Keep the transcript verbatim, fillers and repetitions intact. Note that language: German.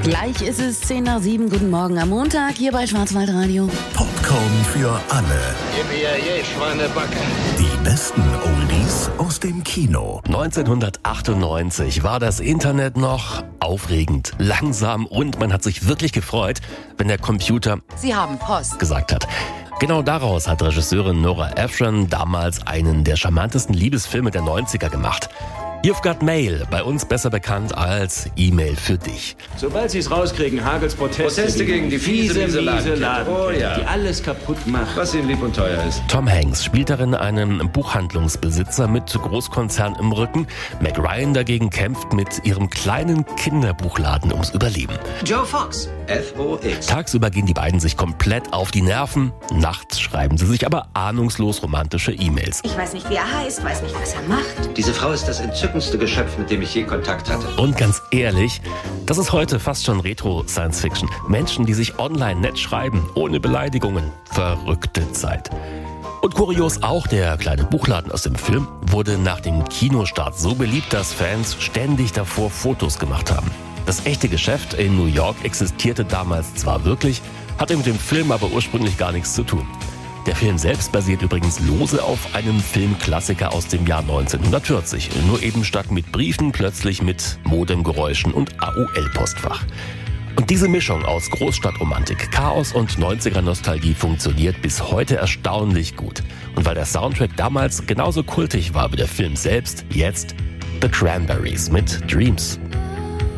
Gleich ist es zehn nach sieben. Guten Morgen am Montag hier bei Schwarzwaldradio. Popcorn für alle. Gib mir je Schweinebacke. Die besten Oldies aus dem Kino. neunzehnhundertachtundneunzig war das Internet noch aufregend, langsam und man hat sich wirklich gefreut, wenn der Computer Sie haben Post gesagt hat. Genau daraus hat Regisseurin Nora Ephron damals einen der charmantesten Liebesfilme der neunziger gemacht. You've Got Mail, bei uns besser bekannt als E-Mail für dich. Sobald sie es rauskriegen, Hagels Proteste, Proteste gegen die fiese, miese Ladenkette. Ladenkette, Oh ja. die alles kaputt macht. Was ihnen lieb und teuer ist. Tom Hanks spielt darin einen Buchhandlungsbesitzer mit Großkonzern im Rücken. Meg Ryan dagegen kämpft mit ihrem kleinen Kinderbuchladen ums Überleben. Joe Fox. F O X. Tagsüber gehen die beiden sich komplett auf die Nerven. Nachts schreiben sie sich aber ahnungslos romantische E-Mails. Ich weiß nicht, wie er heißt, weiß nicht, was er macht. Diese Frau ist das entzückendste Geschöpf, mit dem ich je Kontakt hatte. Und ganz ehrlich, das ist heute fast schon Retro-Science-Fiction. Menschen, die sich online nett schreiben, ohne Beleidigungen. Verrückte Zeit. Und kurios auch, der kleine Buchladen aus dem Film wurde nach dem Kinostart so beliebt, dass Fans ständig davor Fotos gemacht haben. Das echte Geschäft in New York existierte damals zwar wirklich, hatte mit dem Film aber ursprünglich gar nichts zu tun. Der Film selbst basiert übrigens lose auf einem Filmklassiker aus dem Jahr neunzehnhundertvierzig. Nur eben statt mit Briefen plötzlich mit Modemgeräuschen und A O L-Postfach. Und diese Mischung aus Großstadtromantik, Chaos und neunziger-Nostalgie funktioniert bis heute erstaunlich gut. Und weil der Soundtrack damals genauso kultig war wie der Film selbst, jetzt The Cranberries mit Dreams.